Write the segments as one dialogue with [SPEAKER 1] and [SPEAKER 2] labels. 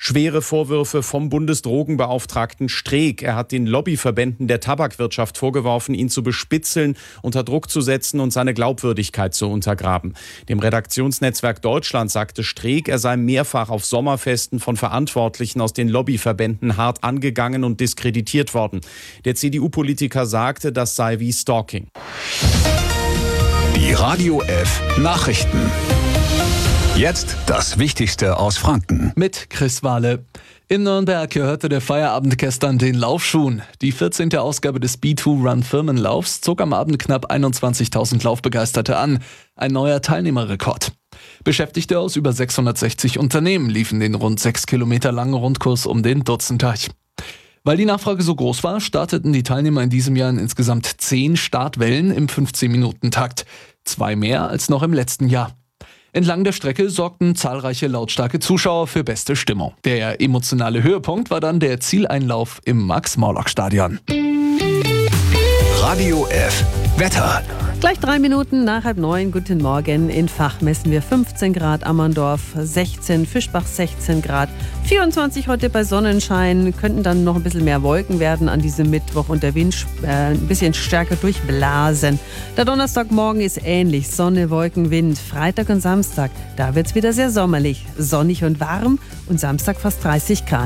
[SPEAKER 1] Schwere Vorwürfe vom Bundesdrogenbeauftragten Streeck. Er hat den Lobbyverbänden der Tabakwirtschaft vorgeworfen, ihn zu bespitzeln, unter Druck zu setzen und seine Glaubwürdigkeit zu untergraben. Dem Redaktionsnetzwerk Deutschland sagte Streeck, er sei mehrfach auf Sommerfesten von Verantwortlichen aus den Lobbyverbänden hart angegangen und diskreditiert worden. Der CDU-Politiker sagte, das sei wie Stalking.
[SPEAKER 2] Die Radio F Nachrichten. Jetzt das Wichtigste aus Franken.
[SPEAKER 3] Mit Chris Wahle. In Nürnberg gehörte der Feierabend gestern den Laufschuhen. Die 14. Ausgabe des B2 Run Firmenlaufs zog am Abend knapp 21.000 Laufbegeisterte an. Ein neuer Teilnehmerrekord. Beschäftigte aus über 660 Unternehmen liefen den rund 6 Kilometer langen Rundkurs um den Dutzenteich. Weil die Nachfrage so groß war, starteten die Teilnehmer in diesem Jahr in insgesamt 10 Startwellen im 15-Minuten-Takt. 2 mehr als noch im letzten Jahr. Entlang der Strecke sorgten zahlreiche lautstarke Zuschauer für beste Stimmung. Der emotionale Höhepunkt war dann der Zieleinlauf im Max-Morlock-Stadion.
[SPEAKER 2] Radio F Wetter.
[SPEAKER 4] Gleich 3 Minuten nach 8:30. Guten Morgen. In Fach messen wir 15 Grad, Ammerndorf 16, Fischbach 16 Grad, 24 heute bei Sonnenschein. Könnten dann noch ein bisschen mehr Wolken werden an diesem Mittwoch und der Wind ein bisschen stärker durchblasen. Der Donnerstagmorgen ist ähnlich. Sonne, Wolken, Wind. Freitag und Samstag, da wird es wieder sehr sommerlich. Sonnig und warm und Samstag fast 30 Grad.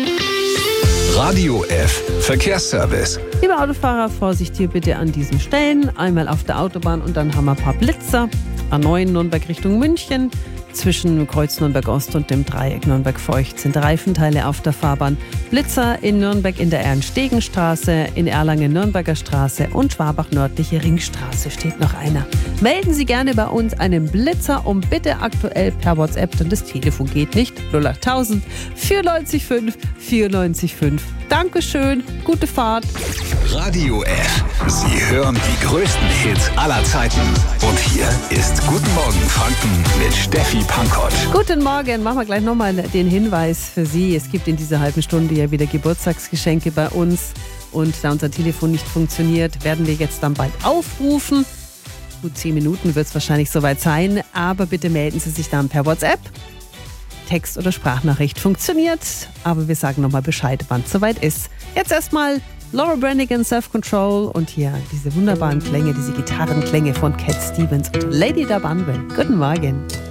[SPEAKER 2] Radio F Verkehrsservice.
[SPEAKER 4] Liebe Autofahrer, Vorsicht hier bitte an diesen Stellen. Einmal auf der Autobahn und dann haben wir ein paar Blitzer. A9 Nürnberg Richtung München. Zwischen Kreuz Nürnberg Ost und dem Dreieck Nürnberg Feucht sind Reifenteile auf der Fahrbahn. Blitzer in Nürnberg in der Ernst-Degen-Straße, in Erlangen Nürnberger Straße und Schwabach nördliche Ringstraße steht noch einer. Melden Sie gerne bei uns einen Blitzer bitte aktuell per WhatsApp, denn das Telefon geht nicht. 08000 94 5 94 5. Dankeschön, gute Fahrt.
[SPEAKER 2] Radio F. Sie hören die größten Hits aller Zeiten. Und hier ist Guten Morgen Franken mit Steffi Pankott.
[SPEAKER 4] Guten Morgen, machen wir gleich nochmal den Hinweis für Sie. Es gibt in dieser halben Stunde ja wieder Geburtstagsgeschenke bei uns. Und da unser Telefon nicht funktioniert, werden wir jetzt dann bald aufrufen. Gut 10 Minuten wird es wahrscheinlich soweit sein. Aber bitte melden Sie sich dann per WhatsApp. Text- oder Sprachnachricht funktioniert. Aber wir sagen nochmal Bescheid, wann es soweit ist. Jetzt erstmal Laura Branigan, Self-Control und hier diese wunderbaren Klänge, diese Gitarrenklänge von Cat Stevens und Lady Dabunwell. Guten Morgen.